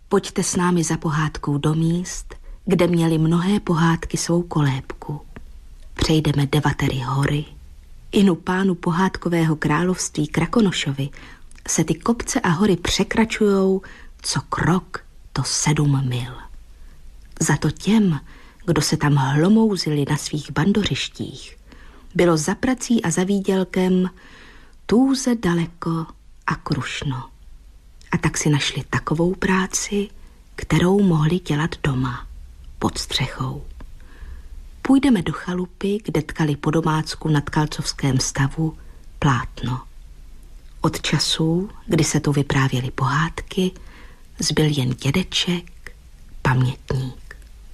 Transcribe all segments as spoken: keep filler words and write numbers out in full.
Pojďte s námi za pohádkou do míst, kde měly mnohé pohádky svou kolébku. Přejdeme Devatery hory. Inu pánu pohádkového království Krakonošovi se ty kopce a hory překračujou co krok, to sedm mil. Za to těm, kdo se tam hlomouzili na svých bandořištích, bylo za prací a za výdělkem tůze daleko a krušno. A tak si našli takovou práci, kterou mohli dělat doma, pod střechou. Půjdeme do chalupy, kde tkali po domácku na tkalcovském stavu plátno. Od časů, kdy se tu vyprávěly pohádky, zbyl jen dědeček, pamětník.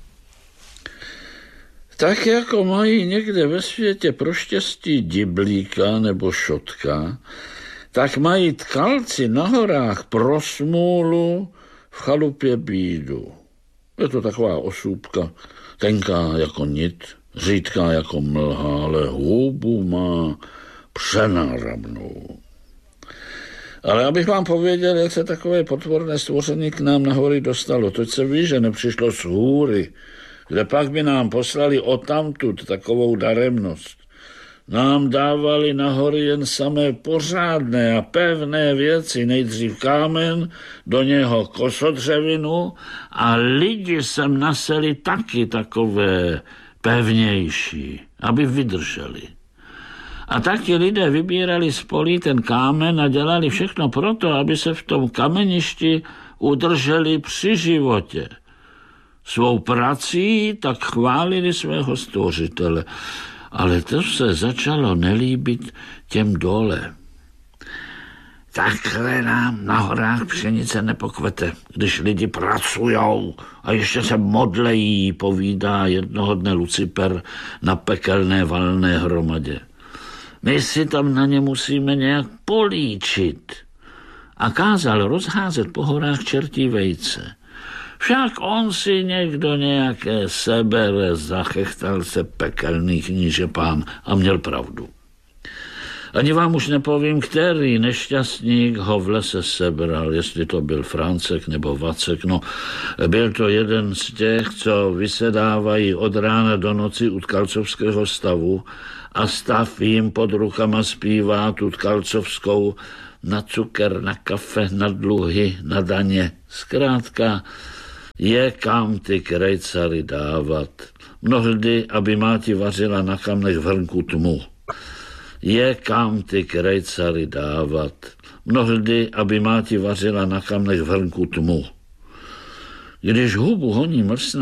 Tak jako mají někde ve světě pro štěstí diblíka nebo šotka, tak mají tkalci na horách pro smůlu v chalupě bídu. Je to taková osůbka, tenká jako nit, řídká jako mlha, ale hůbu má přenáramnou. Ale abych vám pověděl, jak se takové potvorné stvoření k nám na hory dostalo. Toť se ví, že nepřišlo z hůry, kde pak by nám poslali odtamtud takovou daremnost. Nám dávali na hory jen samé pořádné a pevné věci, nejdřív kámen, do něho kosodřevinu a lidi sem naseli taky takové pevnější, aby vydrželi. A taky lidé vybírali z polí ten kámen a dělali všechno proto, aby se v tom kameništi udrželi při životě. Svou prací tak chválili svého stvořitele. Ale to se začalo nelíbit těm dole. Takhle nám na horách pšenice nepokvete, když lidi pracujou a ještě se modlejí, povídá jednoho dne Luciper na pekelné valné hromadě. My si tam na ně musíme nějak políčit. A kázal rozházet po horách čertí vejce. Však on si někdo nějaké sebere, zachechtal se pekelný kníže pán a měl pravdu. Ani vám už nepovím, který nešťastník ho v lese sebral, jestli to byl Francek nebo Vacek. No, byl to jeden z těch, co vysedávají od rána do noci u tkalcovského stavu a stav jim pod rukama zpívá tu tkalcovskou na cukr, na kafe, na dluhy, na daně. Zkrátka, je kam ty krejcary dávat. Mnohdy, aby máti vařila na kamnech v hrnku tmu. Je kam ty krejcary dávat. Mnohdy, aby máti vařila na kamnech v hrnku tmu. Když hubu honí mlsná